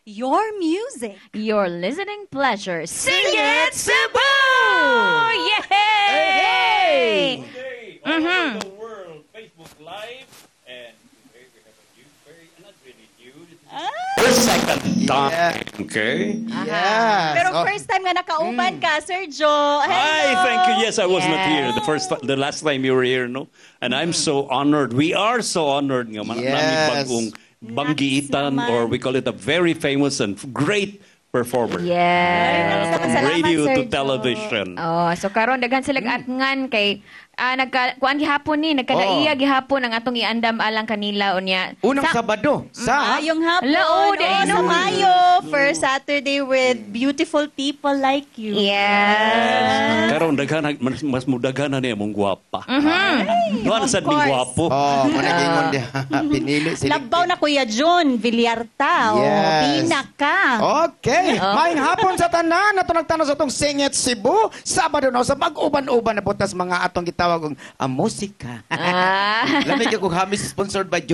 your music. Your listening pleasure. Sing it, Cebu! Yay! Today, all over the world, Facebook Live, and today we have a new, not really new, this is the second time, okay? Yes. Pero first time nga nakauban ka, Sir Joe. Hello! Hi, thank you. Yes, I was not here. Yes. The last time you were here, no? And I'm so honored. We are so honored nga Yes. namin bagong banggiitan, Nice or naman. we call it a very famous and great performer. Yes. From Salamat, radio Sir to Joe. television. Oh, so karon daghan sila atngan kay kuan gihapon ni nagkadaiya gihapon ang atong iandam alang kanila unya. Unang Sabado sa Yung hapon. Lao, sa no. Mayo. First Saturday with beautiful people like you. Yes. Karon daghan mas mudaghan na niya mong gwapa. Noan sa ning course. gwapo. managingon dia. Pinili sila. Labaw na Kuya John Villarta. Yes. Pina ka. Okay. Maayong hapon sa tanan. Nato nagtanong sa itong Sing It Cebu. Sabado na sa mag-uban-uban na putas mga atong gitawag ang musika. Ah. Lamig ako hamis sponsored by